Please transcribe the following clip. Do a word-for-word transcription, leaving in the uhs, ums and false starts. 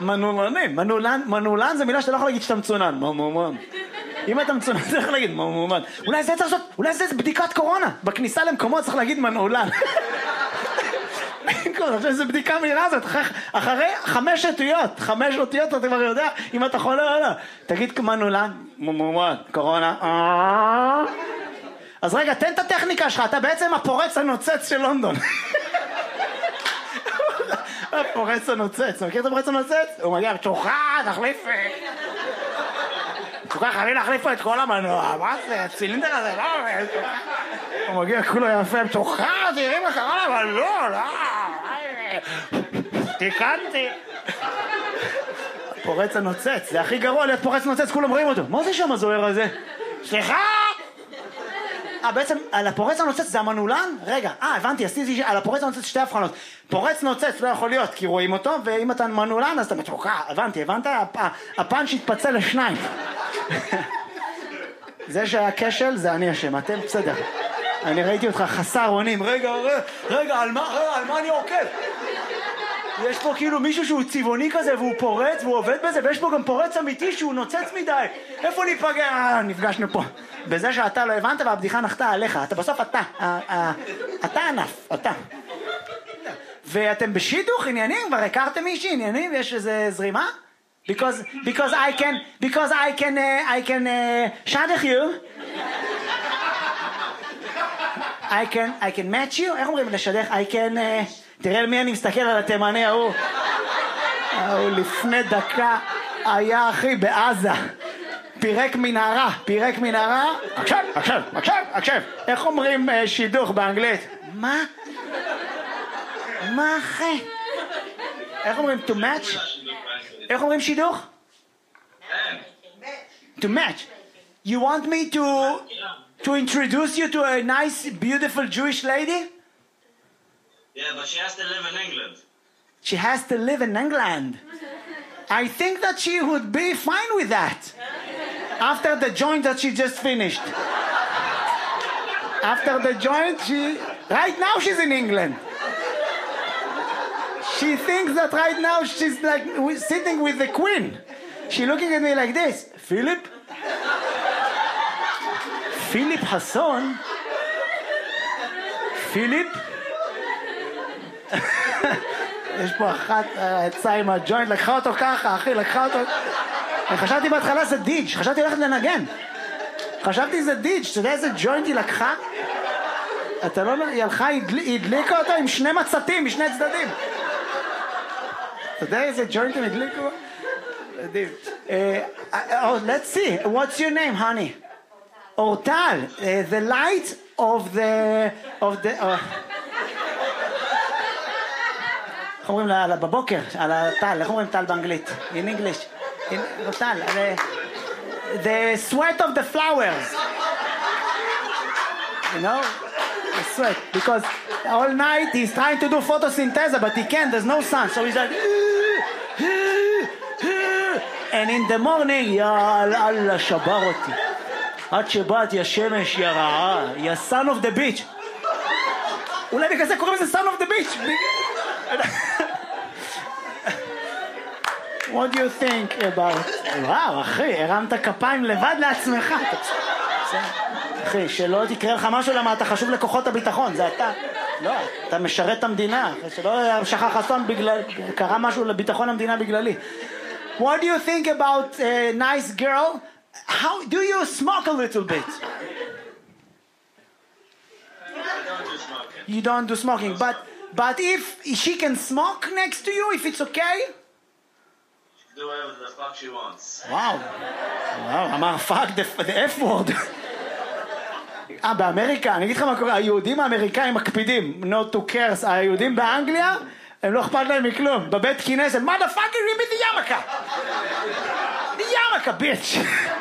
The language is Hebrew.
מנולנים. מנולן, מנולן זה מילה שאתה לא יכול להגיד שאתה מצונן. מנולן. אם אתה מצונן, אתה יכול להגיד מנולן. אולי זה צריך לעשות, אולי זה בדיקת קורונה. בכניסה למקומות צריך להגיד מנולן. זה בדיקה מהירה הזאת. אחרי חמש אותיות, חמש אותיות אתה כבר יודע אם אתה חולה או לא. תגיד מנולן, מנולן, קורונה. אז רגע, תן את הטכניקה שלך, אתה בעצם הפורץ הנוצץ של לונדון. הפורץ הנוצץ, אתה מכיר את הפורץ הנוצץ? הוא מגיע, צ'וחה, תחליף... צ'וחה, חייבים להחליף פה את כל המנוע, מה זה? הצילינדר הזה, לא... הוא מגיע, כולו יפה, צ'וחה, תראי מה קרה למנוע, לא... תיקנתי. הפורץ הנוצץ, זה הכי גרוע להיות פורץ נוצץ, כולם רואים אותו. מה זה שם הזוהר הזה? סליחה! אה, בעצם, על הפורץ הנוצץ זה המנולן? רגע, אה, הבנתי, עשיתי על הפורץ הנוצץ שתי הבחנות. פורץ נוצץ לא יכול להיות, כי רואים אותו, ואם אתה מנולן, אז אתה מתוקע, הבנתי, הבנת? הפאנץ' התפצל לשניים. זה שהיה כשל, זה אני אשם, אתם בסדר. אני ראיתי אותך חסר אונים, רגע, רגע, על מה, על מה אני עוקב? יש פה כאילו מישהו שהוא צבעוני כזה, והוא פורץ, והוא עובד בזה, ויש פה גם פורץ אמיתי שהוא נוצץ מדי. איפה ניפגע? אה, נפגשנו פה. בזה שאתה לא הבנת והבדיחה נחתה עליך. אתה בסוף אתה. אתה ענף, אתה. ואתם בשידוך עניינים? כבר הכרתם מישהי עניינים? יש איזה זרימה? Because, because I can, because I can, uh, I can, uh, שדך you. I can, I can match you. איך אומרים לשדך? I can, uh, תראה על מי אני מסתכל על התימני ההוא. ההוא לפני דקה היה אחי בעזה. פירק מנהרה, פירק מנהרה. עכשיו, עכשיו, עכשיו, עכשיו. איך אומרים uh, שידוך באנגלית? מה? מה אחי? איך אומרים to match? איך אומרים שידוך? To match. You want me to to introduce you to a nice, beautiful Jewish lady? Yeah, but she has to live in England. She has to live in England. I think that she would be fine with that. After the joint that she just finished. After the joint, she... Right now she's in England. She thinks that right now she's like sitting with the queen. She's looking at me like this. Philip? Philip Hasson? Philip? יש פה אחת יצאה עם הג'וינט, לקחה אותו ככה, אחי, לקחה אותו... חשבתי בהתחלה זה דיג', חשבתי הולכת לנגן. חשבתי זה דיג', אתה יודע איזה ג'וינט היא לקחה? אתה לא... היא הלכה, היא הדליקה אותו עם שני מצתים, משני צדדים. אתה יודע איזה ג'וינט הם הדליקו? מדהים. Let's see, what's your name, honey? אורטל, the light of the... of the... איך אומרים לה בבוקר, על הטל, איך אומרים טל באנגלית? In English. טל, the sweat of the flowers. You know? The sweat. Because all night he's trying to do photosynthesis, but he can't, there's no sun. So he's like... And in the morning, יא אללה, שבר אותי. עד שבאת, יא שמש, יא רעה, יא son of the beach. אולי בגלל זה קוראים לזה son of the beach. What do you think about... וואו, אחי, הרמת כפיים לבד לעצמך. אחי, שלא תקרא לך משהו למה אתה חשוב לכוחות הביטחון, זה אתה. לא, אתה משרת את המדינה. שלא שכח חסון בגלל... קרה משהו לביטחון המדינה בגללי. What do you think about a nice girl? How do you smoke a little bit? I don't do smoking. You don't do smoking, but but if she can smoke next to you, if it's okay? She can do whatever the fuck she wants. Wow. Wow, אמר fuck the, the F word. אה, באמריקה, אני אגיד לך מה קורה, היהודים האמריקאים מקפידים, not to curse, היהודים באנגליה, הם לא אכפת להם מכלום. בבית כנסת, motherfucker, you be the yarmulke. The yarmulke, bitch.